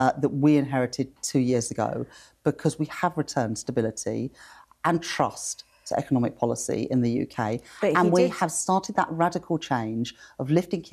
that we inherited 2 years ago, because we have returned stability and trust to economic policy in the UK. But And we have started that radical change of lifting